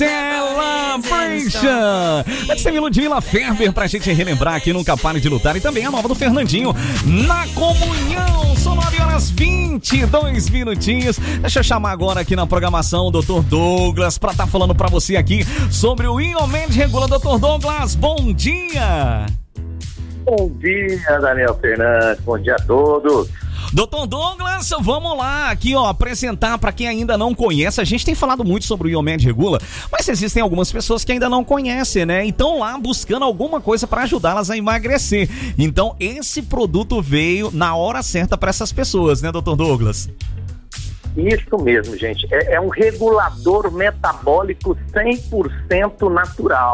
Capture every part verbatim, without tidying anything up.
Celebration. Essa melodia La Ferber pra gente relembrar aqui Nunca Pare de Lutar. E também a nova do Fernandinho, Na Comunhão. São nove horas e vinte e dois minutinhos. Deixa eu chamar agora aqui na programação o doutor Douglas pra estar tá falando pra você aqui sobre o Iomed Regula. doutor Douglas, bom dia. Bom dia, Daniel Fernandes. Bom dia a todos. doutor Douglas, vamos lá aqui, ó, apresentar para quem ainda não conhece. A gente tem falado muito sobre o Iomed Regula, mas existem algumas pessoas que ainda não conhecem, né? E estão lá buscando alguma coisa para ajudá-las a emagrecer. Então, esse produto veio na hora certa para essas pessoas, né, doutor Douglas? Isso mesmo, gente. É, é um regulador metabólico cem por cento natural,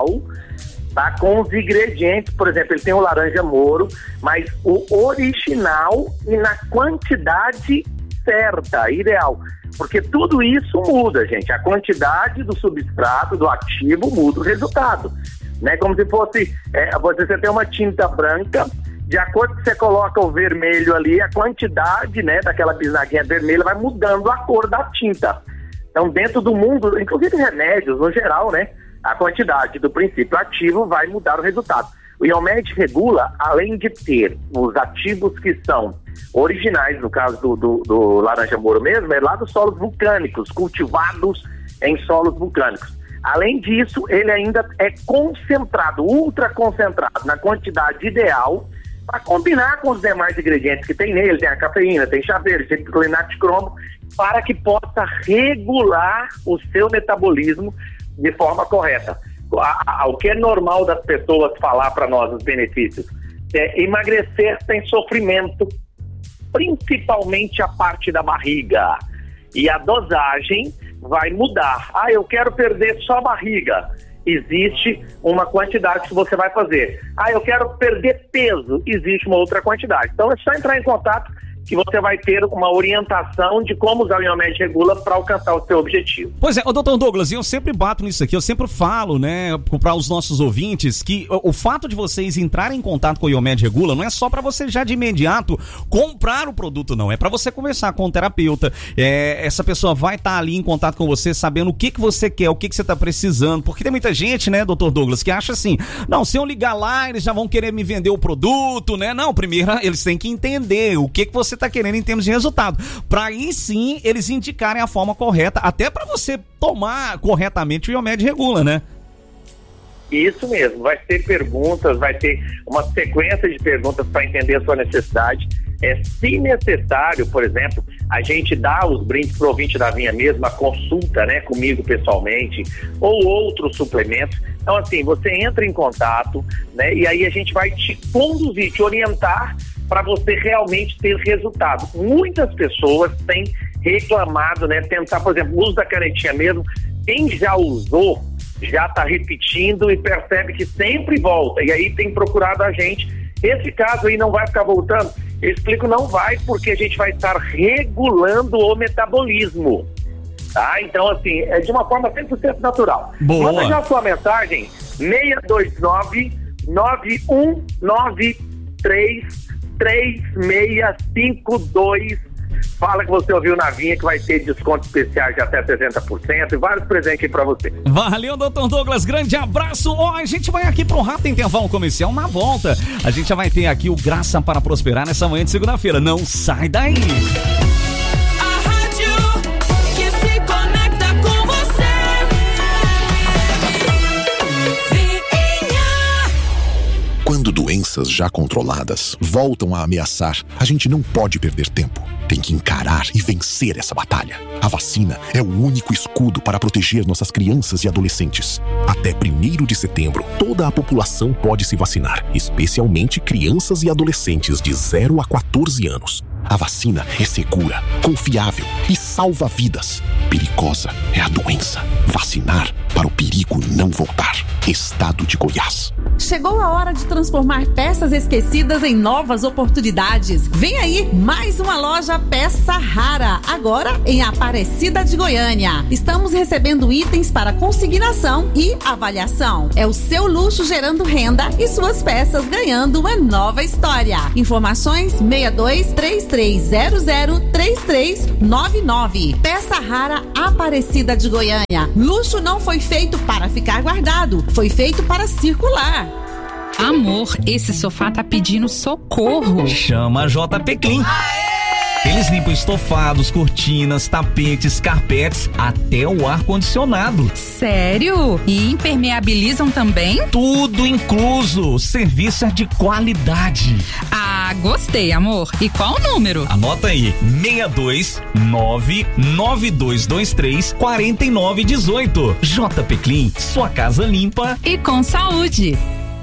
tá? Com os ingredientes, por exemplo, ele tem o laranja moro, mas o original e na quantidade certa, ideal. Porque tudo isso muda, gente. A quantidade do substrato, do ativo, muda o resultado. Né? Como se fosse, é, você tem uma tinta branca, de acordo com que você coloca o vermelho ali, a quantidade, né, daquela bisnaguinha vermelha vai mudando a cor da tinta. Então, dentro do mundo, inclusive remédios, no geral, né, a quantidade do princípio ativo vai mudar o resultado. O Iomed Regula, além de ter os ativos que são originais, no caso do, do, do laranja moro mesmo, é lá dos solos vulcânicos, cultivados em solos vulcânicos. Além disso, ele ainda é concentrado, ultra concentrado, na quantidade ideal, para combinar com os demais ingredientes que tem nele. Tem a cafeína, tem chá verde, tem clinato de cromo, para que possa regular o seu metabolismo de forma correta. A, a, o que é normal das pessoas falar para nós os benefícios é emagrecer sem sofrimento, principalmente a parte da barriga. E a dosagem vai mudar. Ah, eu quero perder só a barriga. Existe uma quantidade que você vai fazer. Ah, eu quero perder peso. Existe uma outra quantidade. Então é só entrar em contato que você vai ter uma orientação de como usar o Iomed Regula para alcançar o seu objetivo. Pois é, doutor Douglas, eu sempre bato nisso aqui, eu sempre falo, né, para os nossos ouvintes, que o, o fato de vocês entrarem em contato com o Iomed Regula não é só para você já de imediato comprar o produto, não. É para você conversar com o terapeuta, é, essa pessoa vai estar tá ali em contato com você, sabendo o que, que você quer, o que, que você está precisando, porque tem muita gente, né, doutor Douglas, que acha assim, não, se eu ligar lá, eles já vão querer me vender o produto, né? Não, primeiro eles têm que entender o que, que você tá querendo em termos de resultado, para aí sim eles indicarem a forma correta, até para você tomar corretamente o Iomed Regula, né? Isso mesmo, vai ter perguntas, vai ter uma sequência de perguntas para entender a sua necessidade. É, se necessário, por exemplo, a gente dá os brindes pro ouvinte da Vinha mesmo, a consulta, né, comigo pessoalmente, ou outros suplementos. Então, assim, você entra em contato, né, e aí a gente vai te conduzir, te orientar para você realmente ter resultado. Muitas pessoas têm reclamado, né, tentar, por exemplo, o uso da canetinha mesmo, quem já usou, já está repetindo e percebe que sempre volta, e aí tem procurado a gente. Esse caso aí não vai ficar voltando? Eu explico, não vai, porque a gente vai estar regulando o metabolismo, tá? Então, assim, é de uma forma cem por cento natural. Boa. Manda já a sua mensagem, seis dois nove, nove um nove três, três seis cinco dois. Fala que você ouviu na Vinha, que vai ter desconto especial de até sessenta por cento e vários presentes aí pra você. Valeu, doutor Douglas, grande abraço. Ó, a gente vai aqui pro rápido intervalo comercial. Na volta, a gente já vai ter aqui o Graça para Prosperar nessa manhã de segunda-feira. Não sai daí. A rádio que se conecta com você. Vinha. Quando doenças já controladas voltam a ameaçar, a gente não pode perder tempo. Tem que encarar e vencer essa batalha. A vacina é o único escudo para proteger nossas crianças e adolescentes. Até primeiro de setembro, toda a população pode se vacinar, especialmente crianças e adolescentes de zero a quatorze anos. A vacina é segura, confiável e salva vidas. Perigosa é a doença. Vacinar para o perigo não voltar. Estado de Goiás. Chegou a hora de transformar peças esquecidas em novas oportunidades. Vem aí mais uma loja Peça Rara, agora em Aparecida de Goiânia. Estamos recebendo itens para consignação e avaliação. É o seu luxo gerando renda e suas peças ganhando uma nova história. Informações seis dois três três zero zero três três nove nove. Peça Rara, Aparecida de Goiânia. Luxo não foi feito para ficar guardado, foi feito para circular. Amor, esse sofá tá pedindo socorro. Chama a J P Clean. Eles limpam estofados, cortinas, tapetes, carpetes, até o ar-condicionado. Sério? E impermeabilizam também? Tudo incluso. Serviço é de qualidade. Ah, gostei, amor. E qual o número? Anota aí, seis dois nove nove dois dois três quatro nove um oito. J P Clean, sua casa limpa E com saúde.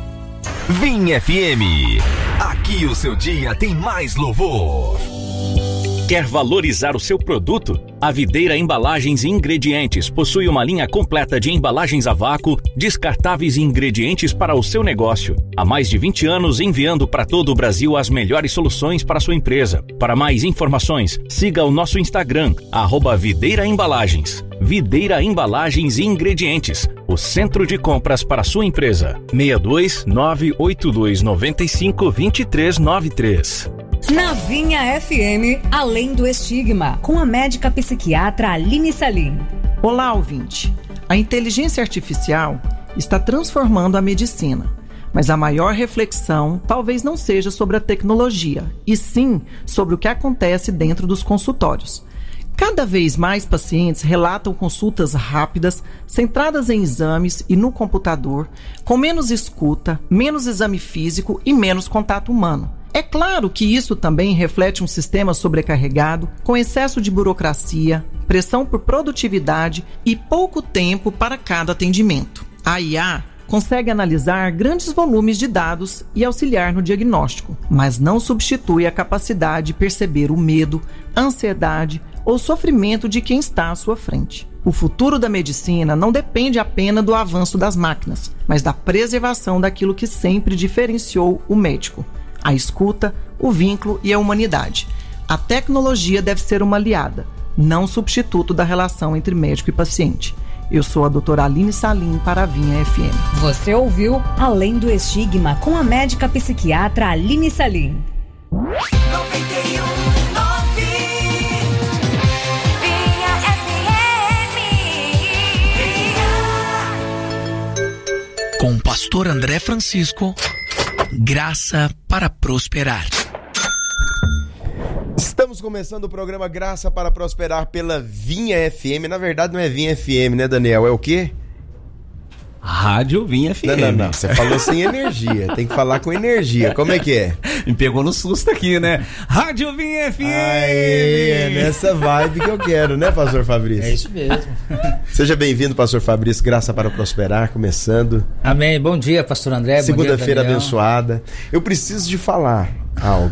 Vim F M. Aqui o seu dia tem mais louvor. Quer valorizar o seu produto? A Videira Embalagens e Ingredientes possui uma linha completa de embalagens a vácuo, descartáveis e ingredientes para o seu negócio. Há mais de vinte anos enviando para todo o Brasil as melhores soluções para a sua empresa. Para mais informações, siga o nosso Instagram, arroba Videira Embalagens. Videira Embalagens e Ingredientes, o centro de compras para a sua empresa. seis dois nove oito dois nove cinco dois três nove três. Na Vinha F M, Além do Estigma, com a médica psiquiatra Aline Salim. Olá, ouvinte. A inteligência artificial está transformando a medicina, mas a maior reflexão talvez não seja sobre a tecnologia, e sim sobre o que acontece dentro dos consultórios. Cada vez mais pacientes relatam consultas rápidas, centradas em exames e no computador, com menos escuta, menos exame físico e menos contato humano. É claro que isso também reflete um sistema sobrecarregado, com excesso de burocracia, pressão por produtividade e pouco tempo para cada atendimento. A I A consegue analisar grandes volumes de dados e auxiliar no diagnóstico, mas não substitui a capacidade de perceber o medo, a ansiedade ou sofrimento de quem está à sua frente. O futuro da medicina não depende apenas do avanço das máquinas, mas da preservação daquilo que sempre diferenciou o médico: a escuta, o vínculo e a humanidade. A tecnologia deve ser uma aliada, não substituto da relação entre médico e paciente. Eu sou a doutora Aline Salim para a Vinha F M. Você ouviu Além do Estigma, com a médica psiquiatra Aline Salim. noventa e um ponto nove Vinha F M. Com o pastor André Francisco, Graça para Prosperar. Estamos começando o programa Graça para Prosperar pela Vinha F M. Na verdade não é Vinha F M, né, Daniel? É o quê? Rádio Vinha F M. Não, não, não. Você falou sem energia. Tem que falar com energia. Como é que é? Me pegou no susto aqui, né? Rádio Vinha F M. Aê, é nessa vibe que eu quero, né, pastor Fabrício? É isso mesmo. Seja bem-vindo, pastor Fabrício. Graça para Prosperar, começando. Amém. Bom dia, pastor André. Segunda-feira abençoada. Eu preciso de falar algo.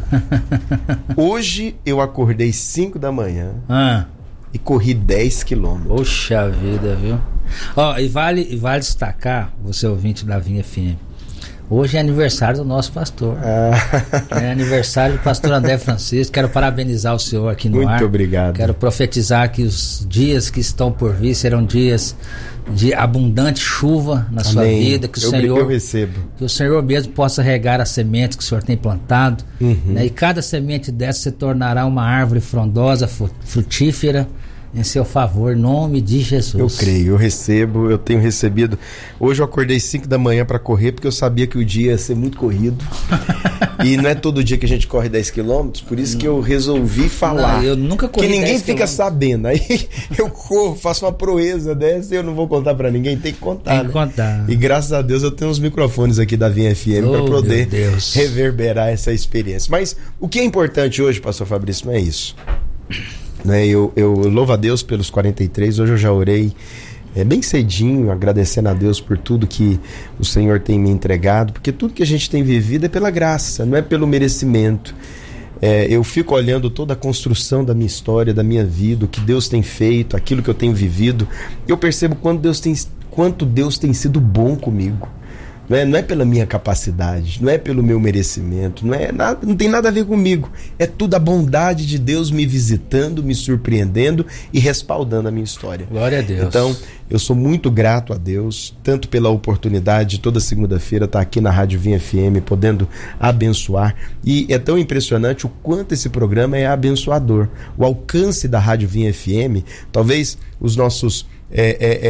Hoje eu acordei cinco da manhã ah. e corri dez quilômetros. Poxa vida, viu? Ó, e vale, e vale destacar, você ouvinte da Vinha F M, hoje é aniversário do nosso pastor. Ah. É aniversário do pastor André Francisco. Quero parabenizar o senhor aqui no Muito ar. Muito obrigado. Quero profetizar que os dias que estão por vir serão dias de abundante chuva na Amém. Sua vida. Que o eu, Senhor, eu recebo. Que o Senhor mesmo possa regar as sementes que o senhor tem plantado. Uhum. Né? E cada semente dessa se tornará uma árvore frondosa, frutífera, em seu favor, em nome de Jesus. Eu creio, eu recebo, eu tenho recebido. Hoje eu acordei cinco da manhã para correr, porque eu sabia que o dia ia ser muito corrido. E não é todo dia que a gente corre dez quilômetros, por isso que eu resolvi falar. Não, eu nunca corri que ninguém dez fica sabendo. Aí eu corro, faço uma proeza dessa e eu não vou contar para ninguém, tem que contar. Tem que né? contar. E graças a Deus eu tenho uns microfones aqui da Vinha F M oh, para poder reverberar essa experiência. Mas o que é importante hoje, pastor Fabrício, não é isso. Né, eu, eu louvo a Deus pelos quarenta e três. Hoje eu já orei é, bem cedinho, agradecendo a Deus por tudo que o Senhor tem me entregado, porque tudo que a gente tem vivido é pela graça, não é pelo merecimento. É, eu fico olhando toda a construção da minha história, da minha vida, o que Deus tem feito, aquilo que eu tenho vivido, eu percebo quanto Deus tem, quanto Deus tem sido bom comigo. Não é, não é pela minha capacidade, não é pelo meu merecimento, não, é nada, não tem nada a ver comigo. É tudo a bondade de Deus me visitando, me surpreendendo e respaldando a minha história. Glória a Deus. Então, eu sou muito grato a Deus, tanto pela oportunidade de toda segunda-feira estar aqui na Rádio Vinha F M, podendo abençoar. E é tão impressionante o quanto esse programa é abençoador. O alcance da Rádio Vinha F M, talvez os nossos... É, é, é,